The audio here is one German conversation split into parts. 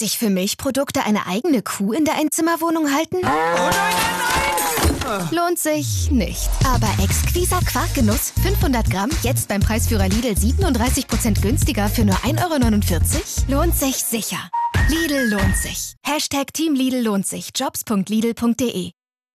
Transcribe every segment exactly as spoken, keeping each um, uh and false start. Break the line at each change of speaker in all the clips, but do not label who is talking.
sich für Milchprodukte eine eigene Kuh in der Einzimmerwohnung halten?
Oh nein, nein, nein!
Lohnt sich nicht. Aber Exquisa Quarkgenuss fünfhundert Gramm, jetzt beim Preisführer Lidl siebenunddreißig Prozent günstiger für nur ein Euro neunundvierzig? Lohnt sich sicher. Lidl lohnt sich. Hashtag Team Lidl lohnt sich. Jobs punkt lidl punkt de.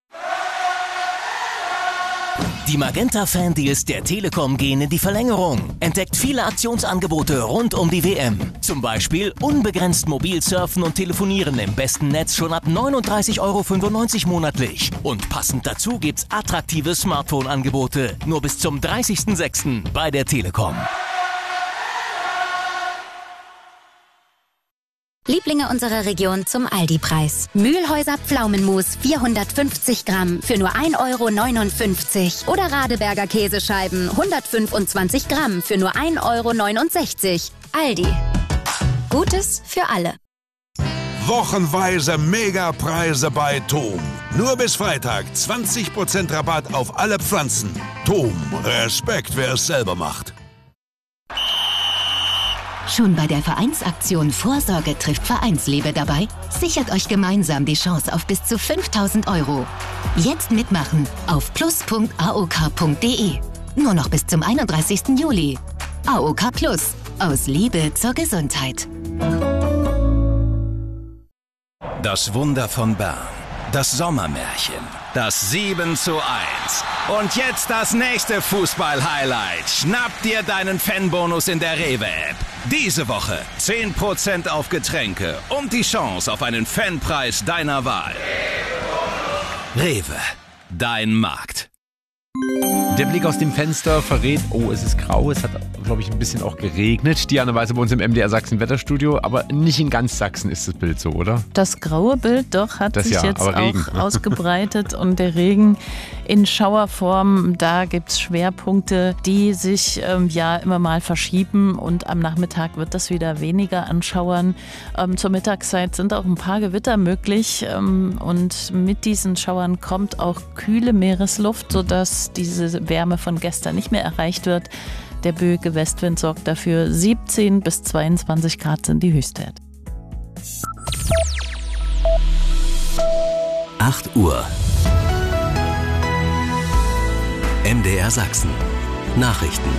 Die Magenta-Fan-Deals der Telekom gehen in die Verlängerung. Entdeckt viele Aktionsangebote rund um die W M. Zum Beispiel unbegrenzt mobil surfen und telefonieren im besten Netz schon ab neununddreißig Euro fünfundneunzig monatlich. Und passend dazu gibt's attraktive Smartphone-Angebote. Nur bis zum dreißigsten sechsten bei der Telekom.
Lieblinge unserer Region zum Aldi-Preis. Mühlhäuser Pflaumenmus vierhundertfünfzig Gramm für nur ein Euro neunundfünfzig. Oder Radeberger Käsescheiben hundertfünfundzwanzig Gramm für nur ein Euro neunundsechzig. Aldi. Gutes für alle.
Wochenweise Megapreise bei Tom. Nur bis Freitag zwanzig Prozent Rabatt auf alle Pflanzen. Tom, Respekt, wer es selber macht.
Schon bei der Vereinsaktion Vorsorge trifft Vereinsliebe dabei? Sichert euch gemeinsam die Chance auf bis zu fünftausend Euro. Jetzt mitmachen auf plus punkt a o k punkt de. Nur noch bis zum einunddreißigsten Juli. A O K Plus. Aus Liebe zur Gesundheit.
Das Wunder von Bern. Das Sommermärchen. Das sieben zu eins. Und jetzt das nächste Fußball-Highlight. Schnapp dir deinen Fanbonus in der Rewe-App. Diese Woche zehn Prozent auf Getränke und die Chance auf einen Fanpreis deiner Wahl. Rewe, dein Markt.
Der Blick aus dem Fenster verrät, oh, es ist grau, es hat, glaube ich, ein bisschen auch geregnet. Diana Weise bei uns im M D R Sachsen Wetterstudio, aber nicht in ganz Sachsen ist das Bild so, oder?
Das graue Bild doch hat
das
sich
ja,
jetzt auch
Regen.
ausgebreitet und der Regen in Schauerform, da gibt es Schwerpunkte, die sich ähm, ja immer mal verschieben und am Nachmittag wird das wieder weniger an Schauern. Ähm, zur Mittagszeit sind auch ein paar Gewitter möglich ähm, und mit diesen Schauern kommt auch kühle Meeresluft, sodass diese Wärme von gestern nicht mehr erreicht wird. Der böige Westwind sorgt dafür, siebzehn bis zweiundzwanzig Grad sind die Höchstwerte.
acht Uhr. M D R Sachsen. Nachrichten.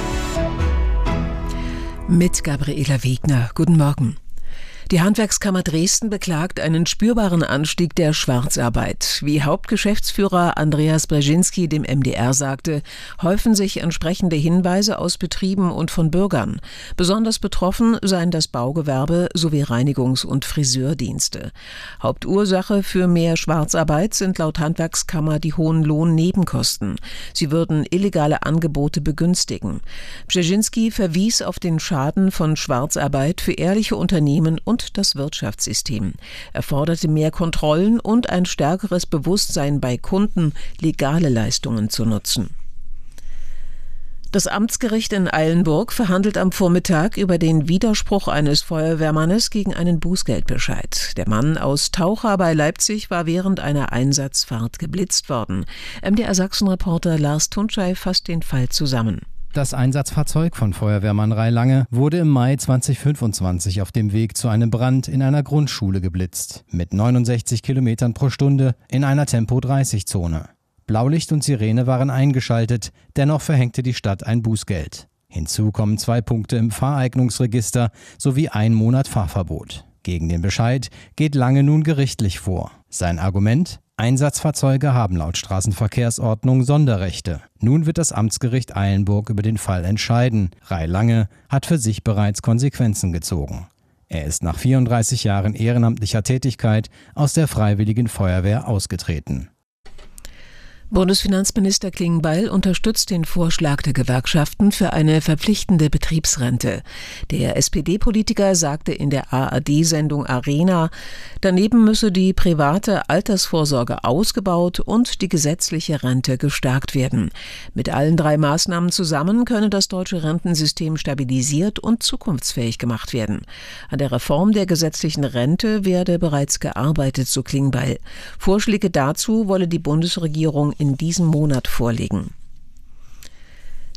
Mit Gabriela Wegner. Guten Morgen. Die Handwerkskammer Dresden beklagt einen spürbaren Anstieg der Schwarzarbeit. Wie Hauptgeschäftsführer Andreas Brzezinski dem M D R sagte, häufen sich entsprechende Hinweise aus Betrieben und von Bürgern. Besonders betroffen seien das Baugewerbe sowie Reinigungs- und Friseurdienste. Hauptursache für mehr Schwarzarbeit sind laut Handwerkskammer die hohen Lohnnebenkosten. Sie würden illegale Angebote begünstigen. Brzezinski verwies auf den Schaden von Schwarzarbeit für ehrliche Unternehmen und und das Wirtschaftssystem. Er forderte mehr Kontrollen und ein stärkeres Bewusstsein bei Kunden, legale Leistungen zu nutzen. Das Amtsgericht in Eilenburg verhandelt am Vormittag über den Widerspruch eines Feuerwehrmannes gegen einen Bußgeldbescheid. Der Mann aus Taucha bei Leipzig war während einer Einsatzfahrt geblitzt worden. M D R Sachsen-Reporter Lars Tunschei fasst den Fall zusammen.
Das Einsatzfahrzeug von Feuerwehrmann Reilange wurde im Mai zweitausendfünfundzwanzig auf dem Weg zu einem Brand in einer Grundschule geblitzt. Mit neunundsechzig Kilometern pro Stunde in einer Tempo dreißig Zone. Blaulicht und Sirene waren eingeschaltet, dennoch verhängte die Stadt ein Bußgeld. Hinzu kommen zwei Punkte im Fahreignungsregister sowie ein Monat Fahrverbot. Gegen den Bescheid geht Lange nun gerichtlich vor. Sein Argument? Einsatzfahrzeuge haben laut Straßenverkehrsordnung Sonderrechte. Nun wird das Amtsgericht Eilenburg über den Fall entscheiden. Reilange hat für sich bereits Konsequenzen gezogen. Er ist nach vierunddreißig Jahren ehrenamtlicher Tätigkeit aus der Freiwilligen Feuerwehr ausgetreten.
Bundesfinanzminister Klingbeil unterstützt den Vorschlag der Gewerkschaften für eine verpflichtende Betriebsrente. Der S P D-Politiker sagte in der A R D-Sendung Arena, daneben müsse die private Altersvorsorge ausgebaut und die gesetzliche Rente gestärkt werden. Mit allen drei Maßnahmen zusammen könne das deutsche Rentensystem stabilisiert und zukunftsfähig gemacht werden. An der Reform der gesetzlichen Rente werde bereits gearbeitet, so Klingbeil. Vorschläge dazu wolle die Bundesregierung in diesem Monat vorlegen.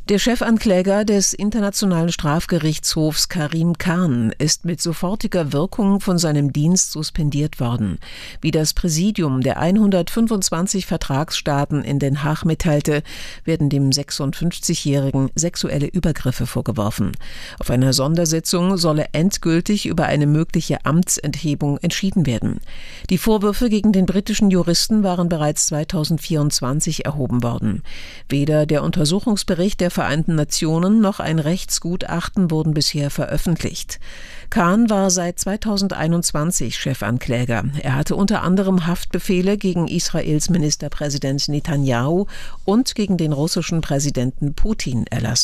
Der Chefankläger des Internationalen Strafgerichtshofs Karim Khan ist mit sofortiger Wirkung von seinem Dienst suspendiert worden. Wie das Präsidium der hundertfünfundzwanzig Vertragsstaaten in Den Haag mitteilte, werden dem sechsundfünfzigjährigen sexuelle Übergriffe vorgeworfen. Auf einer Sondersitzung solle endgültig über eine mögliche Amtsenthebung entschieden werden. Die Vorwürfe gegen den britischen Juristen waren bereits zweitausendvierundzwanzig erhoben worden. Weder der Untersuchungsbericht der Vereinten Nationen noch ein Rechtsgutachten wurden bisher veröffentlicht. Khan war seit zweitausendeinundzwanzig Chefankläger. Er hatte unter anderem Haftbefehle gegen Israels Ministerpräsident Netanyahu und gegen den russischen Präsidenten Putin erlassen.